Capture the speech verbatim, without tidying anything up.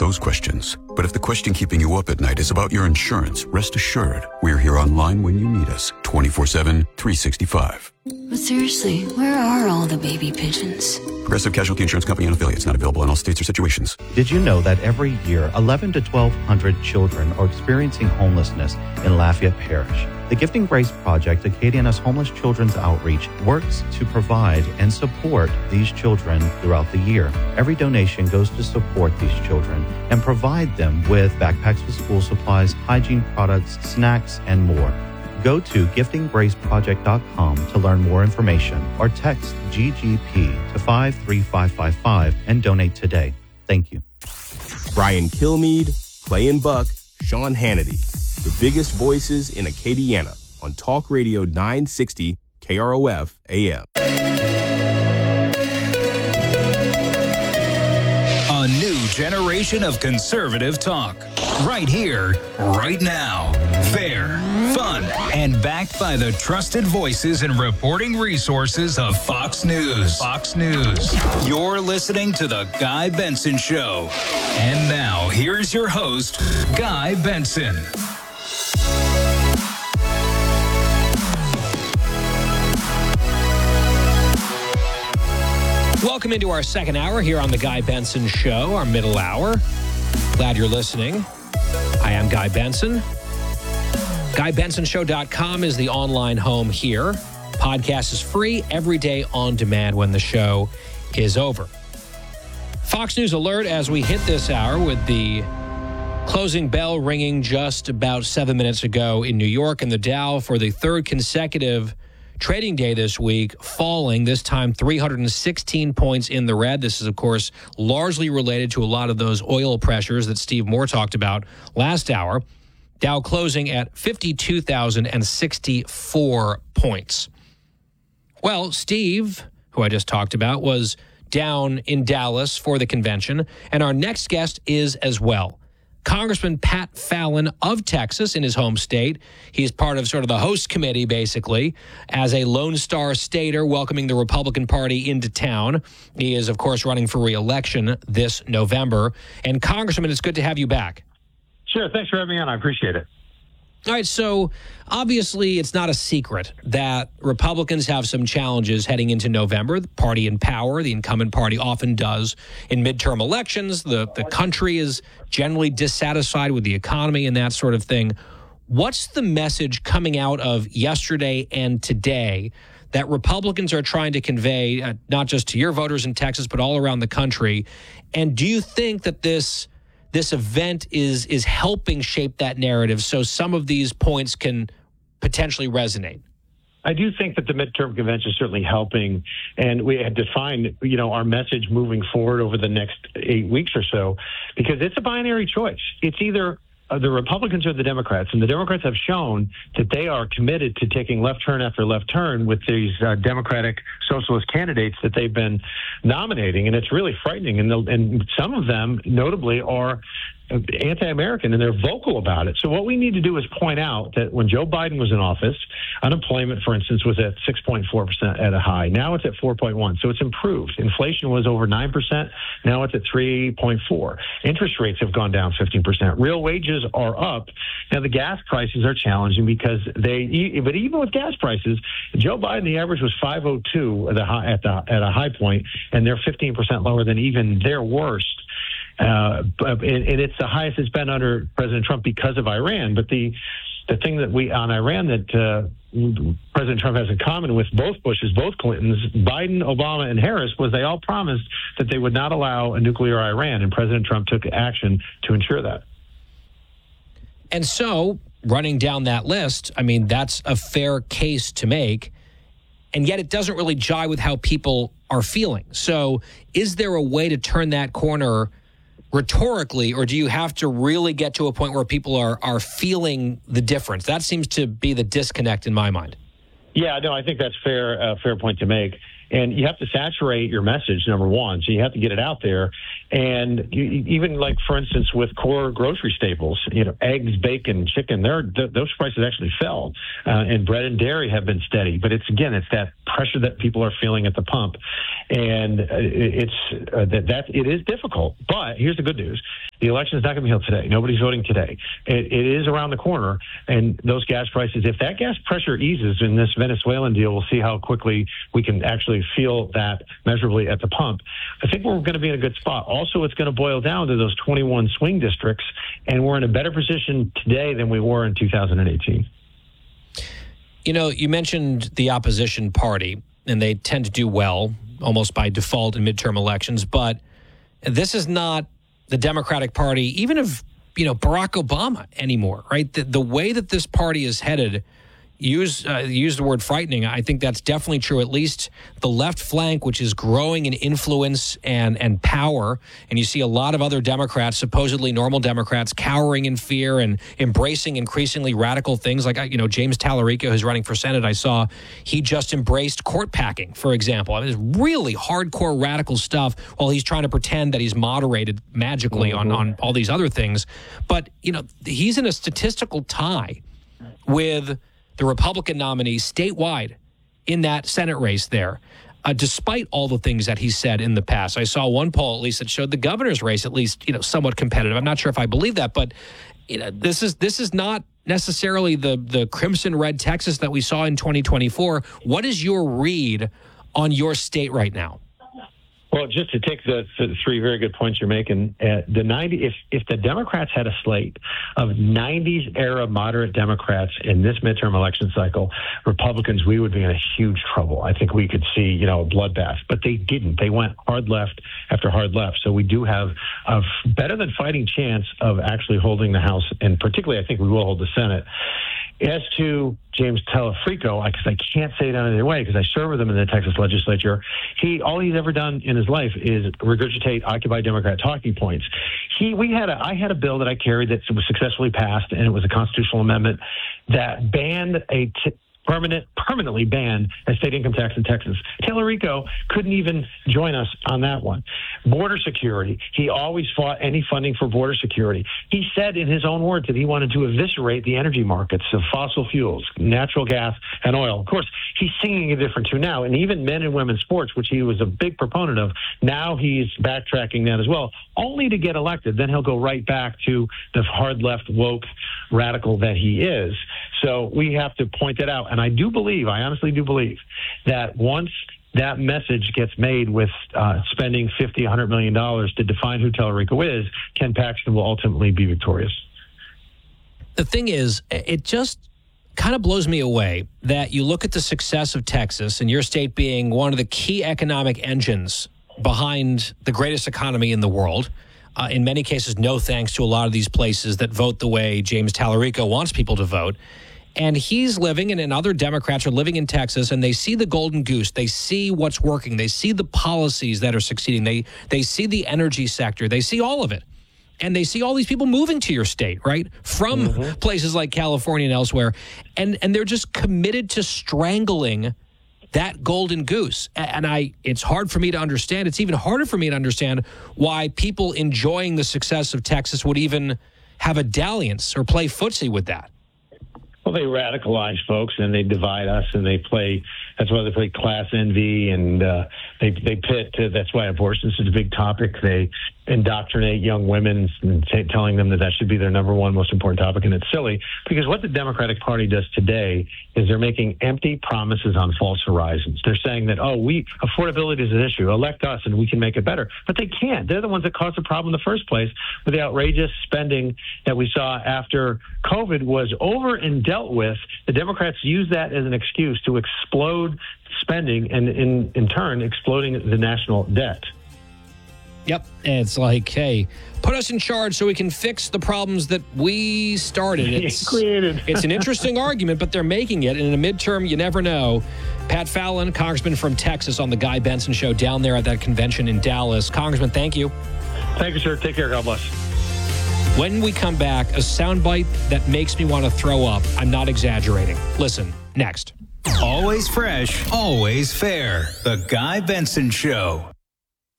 most questions. But if the question keeping you up at night is about your insurance, rest assured, we're here online when you need us, twenty-four seven, three sixty-five. But seriously, where are all the baby pigeons? Progressive Casualty Insurance Company and affiliates, not available in all states or situations. Did you know that every year, eleven to twelve hundred children are experiencing homelessness in Lafayette Parish? The Gifting Grace Project, Acadiana's Homeless Children's Outreach, works to provide and support these children throughout the year. Every donation goes to support these children and provide them with backpacks with school supplies, hygiene products, snacks, and more. Go to gifting grace project dot com to learn more information or text G G P to five three five five five and donate today. Thank you. Brian Kilmeade, Clay and Buck, Sean Hannity, the biggest voices in Acadiana on Talk Radio nine sixty K R O F A M. A new generation of conservative talk. Right here, right now. Fair, fun, and backed by the trusted voices and reporting resources of Fox News. Fox News. You're listening to The Guy Benson Show. And now, here's your host, Guy Benson. Welcome into our second hour here on The Guy Benson Show, our middle hour. Glad you're listening. I am Guy Benson. guy benson show dot com is the online home here. Podcast is free every day on demand when the show is over. Fox News alert as we hit this hour with the closing bell ringing just about seven minutes ago in New York, and the Dow for the third consecutive trading day this week, falling, this time three hundred sixteen points in the red. This is, of course, largely related to a lot of those oil pressures that Steve Moore talked about last hour. Dow closing at fifty-two thousand sixty-four points. Well, Steve, who I just talked about, was down in Dallas for the convention, and our next guest is as well. Congressman Pat Fallon of Texas in his home state. He's part of sort of the host committee, basically, as a Lone Star stater welcoming the Republican Party into town. He is, of course, running for re-election this November. And Congressman, it's good to have you back. Sure. Thanks for having me on. I appreciate it. All right, so obviously it's not a secret that Republicans have some challenges heading into November. The party in power, the incumbent party, often does in midterm elections. The, the country is generally dissatisfied with the economy and that sort of thing. What's the message coming out of yesterday and today that Republicans are trying to convey, uh, not just to your voters in Texas, but all around the country? And do you think that this this event is is helping shape that narrative so some of these points can potentially resonate? I do think that the midterm convention is certainly helping, and we had defined, you know, our message moving forward over the next eight weeks or so, because it's a binary choice. It's either uh, the Republicans or the Democrats, and the Democrats have shown that they are committed to taking left turn after left turn with these uh, Democratic socialist candidates that they've been nominating, and it's really frightening. And, and some of them, notably, are anti-American, and they're vocal about it. So what we need to do is point out that when Joe Biden was in office, unemployment, for instance, was at six point four percent at a high. Now it's at four point one. So it's improved. Inflation was over nine percent. Now it's at three point four. Interest rates have gone down fifteen percent. Real wages are up. Now the gas prices are challenging because they, but even with gas prices, Joe Biden, the average was five oh two at the high, at the, at a high point, and they're fifteen percent lower than even their worst. Uh, and, and it's the highest it's been under President Trump because of Iran. But the the thing that we on Iran that uh, President Trump has in common with both Bushes, both Clintons, Biden, Obama, and Harris was they all promised that they would not allow a nuclear Iran, and President Trump took action to ensure that. And so, running down that list, I mean, that's a fair case to make, and yet it doesn't really jive with how people are feeling. So is there a way to turn that corner rhetorically, or do you have to really get to a point where people are are feeling the difference? That seems to be the disconnect in my mind. Yeah, no, I think that's fair, uh, fair point to make. And you have to saturate your message, number one. So you have to get it out there. And you, even like, for instance, with core grocery staples, you know, eggs, bacon, chicken, they're, th- those prices actually fell. Uh, and bread and dairy have been steady. But it's, again, it's that pressure that people are feeling at the pump. And uh, it's uh, that, that it is difficult. But here's the good news. The election is not going to be held today. Nobody's voting today. It, it is around the corner. And those gas prices, if that gas pressure eases in this Venezuelan deal, we'll see how quickly we can actually feel that measurably at the pump. I think we're going to be in a good spot. Also, it's going to boil down to those twenty-one swing districts, and we're in a better position today than we were in two thousand eighteen. You know, you mentioned the opposition party, and they tend to do well almost by default in midterm elections, but this is not the Democratic Party, even of, you know, Barack Obama anymore, right? The, the way that this party is headed, use uh, use the word frightening. I think that's definitely true. At least the left flank, which is growing in influence and and power, and you see a lot of other Democrats, supposedly normal Democrats, cowering in fear and embracing increasingly radical things. Like, you know, James Tallarico, who's running for Senate, I saw he just embraced court packing, for example. I mean, it's really hardcore radical stuff while he's trying to pretend that he's moderated magically mm-hmm. on on all these other things. But, you know, he's in a statistical tie with the Republican nominee statewide in that Senate race there, uh, despite all the things that he said in the past. I saw one poll, at least, that showed the governor's race, at least, you know, somewhat competitive. I'm not sure if I believe that, but you know, this is this is not necessarily the the crimson red Texas that we saw in twenty twenty-four. What is your read on your state right now? Well, just to take the, the three very good points you're making, uh, the ninety if if the Democrats had a slate of nineties era moderate Democrats in this midterm election cycle, Republicans, we would be in a huge trouble. I think we could see, you know, a bloodbath, but they didn't. They went hard left after hard left. So we do have a better than fighting chance of actually holding the House, and particularly I think we will hold the Senate. As to James Tallarico, because I, I can't say it any other way because I serve with him in the Texas legislature, he all he's ever done in his life is regurgitate Occupy Democrat talking points. He, we had a, I had a bill that I carried that was successfully passed, and it was a constitutional amendment that banned a t- permanent, permanently banned a state income tax in Texas. Tallarico couldn't even join us on that one. Border security. He always fought any funding for border security. He said in his own words that he wanted to eviscerate the energy markets of fossil fuels, natural gas, and oil. Of course, he's singing a different tune now, and even men and women's sports, which he was a big proponent of, now he's backtracking that as well, only to get elected. Then he'll go right back to the hard left woke radical that he is. So we have to point that out. And I do believe, I honestly do believe, that once that message gets made with uh, spending fifty, one hundred million dollars to define who Tallarico is, Ken Paxton will ultimately be victorious. The thing is, it just kind of blows me away that you look at the success of Texas and your state being one of the key economic engines behind the greatest economy in the world. Uh, in many cases, no thanks to a lot of these places that vote the way James Tallarico wants people to vote. And he's living, and, and other Democrats are living in Texas, and they see the golden goose. They see what's working. They see the policies that are succeeding. They they see the energy sector. They see all of it. And they see all these people moving to your state, right, from mm-hmm. places like California and elsewhere. And and they're just committed to strangling that golden goose. And I, it's hard for me to understand. It's even harder for me to understand why people enjoying the success of Texas would even have a dalliance or play footsie with that. Well, they radicalize folks and they divide us, and they play. That's why they play class envy, and uh, they they pit. Uh, that's why abortion is such a big topic. They indoctrinate young women and t- telling them that that should be their number one most important topic, and it's silly because what the Democratic Party does today is they're making empty promises on false horizons. They're saying that, oh, we affordability is an issue. Elect us and we can make it better. But they can't. They're the ones that caused the problem in the first place with the outrageous spending that we saw after COVID was over and dealt with. The Democrats used that as an excuse to explode spending and, in, in turn, exploding the national debt. Yep. It's like, hey, put us in charge so we can fix the problems that we started. It's created. It's an interesting argument, but they're making it. And in a midterm, you never know. Pat Fallon, Congressman from Texas, on the Guy Benson Show down there at that convention in Dallas. Congressman, thank you. Thank you, sir. Take care. God bless. When we come back, a soundbite that makes me want to throw up. I'm not exaggerating. Listen, next. Always fresh, always fair. The Guy Benson Show.